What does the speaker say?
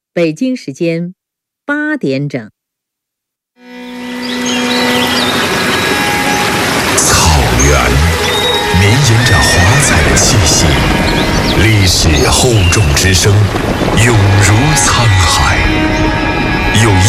北京时间8点整。 草原绵延着华彩的气息，历史厚重之声涌如沧海。有